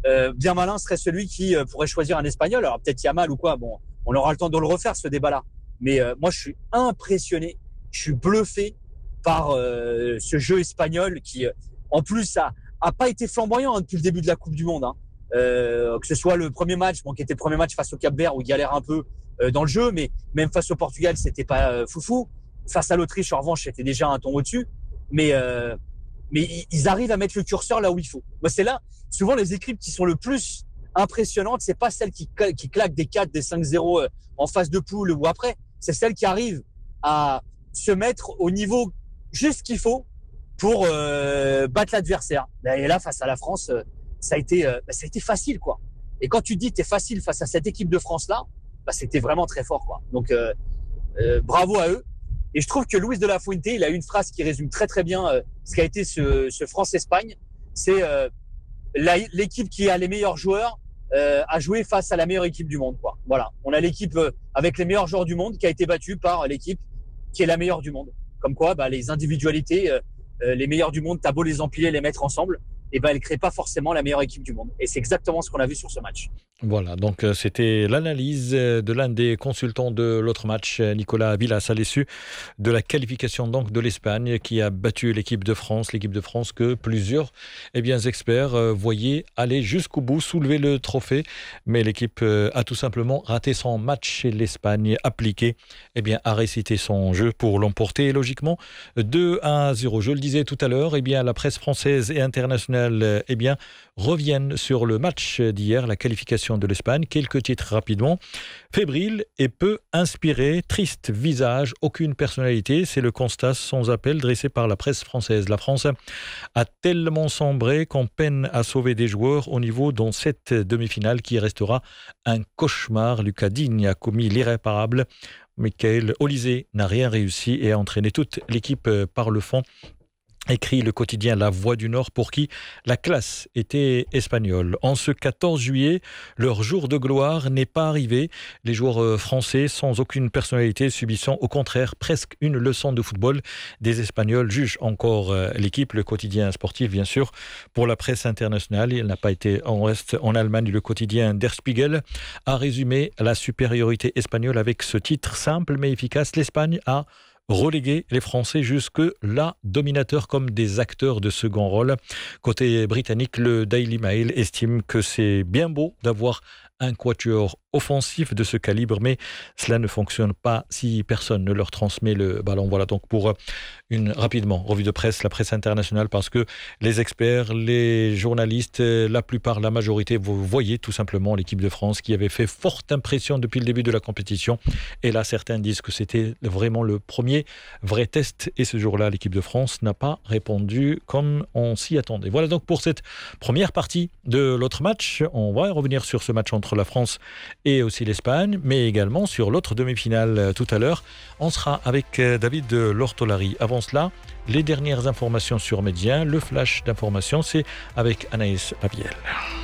bien malin serait celui qui pourrait choisir un Espagnol. Alors peut-être Yamal ou quoi. Bon, on aura le temps de le refaire ce débat-là. Mais moi, je suis impressionné, je suis bluffé par ce jeu espagnol qui, en plus, a pas été flamboyant depuis le début de la Coupe du Monde. Que ce soit le premier match, qui était le premier match face au Cap-Vert où il galère un peu dans le jeu, mais même face au Portugal, c'était pas foufou. Face à l'Autriche, en revanche, c'était déjà un ton au-dessus. Mais ils arrivent à mettre le curseur là où il faut. Moi, c'est là, souvent les équipes qui sont le plus impressionnantes, c'est pas celles qui claquent des 4, des 5-0 en phase de poule ou après. C'est celles qui arrivent à se mettre au niveau juste qu'il faut pour battre l'adversaire. Et là, face à la France, ça a été facile, quoi. Et quand tu dis que t'es facile face à cette équipe de France-là, c'était vraiment très fort, quoi. Donc, bravo à eux. Et je trouve que Luis de la Fuente, il a une phrase qui résume très très bien ce qu'a été ce France-Espagne. C'est l'équipe qui a les meilleurs joueurs a joué face à la meilleure équipe du monde, quoi. Voilà, on a l'équipe avec les meilleurs joueurs du monde qui a été battue par l'équipe qui est la meilleure du monde. Comme quoi, les individualités, les meilleurs du monde, t'as beau les empiler, les mettre ensemble, et elles créent pas forcément la meilleure équipe du monde. Et c'est exactement ce qu'on a vu sur ce match. Voilà, donc c'était l'analyse de l'un des consultants de l'autre match, Nicolas Villas, à l'issue de la qualification donc de l'Espagne qui a battu l'équipe de France que plusieurs experts voyaient aller jusqu'au bout, soulever le trophée, mais l'équipe a tout simplement raté son match et l'Espagne appliquée a récité son jeu pour l'emporter logiquement 2-0. Je le disais tout à l'heure, la presse française et internationale reviennent sur le match d'hier, la qualification de l'Espagne. Quelques titres rapidement. Fébrile et peu inspiré, triste visage, aucune personnalité. C'est le constat sans appel dressé par la presse française. La France a tellement sombré qu'on peine à sauver des joueurs au niveau dans cette demi-finale qui restera un cauchemar. Lucas Digne a commis l'irréparable. Michael Olise n'a rien réussi et a entraîné toute l'équipe par le fond. Écrit le quotidien La Voix du Nord, pour qui la classe était espagnole. En ce 14 juillet, leur jour de gloire n'est pas arrivé. Les joueurs français, sans aucune personnalité, subissant au contraire presque une leçon de football des Espagnols, jugent encore l'équipe. Le quotidien sportif, bien sûr, pour la presse internationale. Il n'a pas été en reste en Allemagne. Le quotidien Der Spiegel a résumé la supériorité espagnole avec ce titre simple mais efficace. L'Espagne a reléguer les Français jusque-là dominateurs comme des acteurs de second rôle. Côté britannique, le Daily Mail estime que c'est bien beau d'avoir un quatuor offensif de ce calibre, mais cela ne fonctionne pas si personne ne leur transmet le ballon. Voilà donc pour une rapidement revue de presse, la presse internationale, parce que les experts, les journalistes, la plupart, la majorité, vous voyez tout simplement l'équipe de France qui avait fait forte impression depuis le début de la compétition. Et là, certains disent que c'était vraiment le premier vrai test. Et ce jour-là, l'équipe de France n'a pas répondu comme on s'y attendait. Voilà donc pour cette première partie de l'autre match. On va revenir sur ce match entre la France et aussi l'Espagne, mais également sur l'autre demi-finale tout à l'heure. On sera avec David Lortolari. Avant cela, les dernières informations sur Média, le flash d'informations, c'est avec Anaïs Papiel.